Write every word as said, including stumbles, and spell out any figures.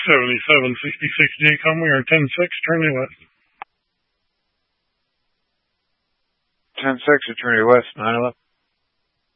seventy-seven sixty-six J-Com, we are ten six, turn to west. ten six, turn to west, nine eleven.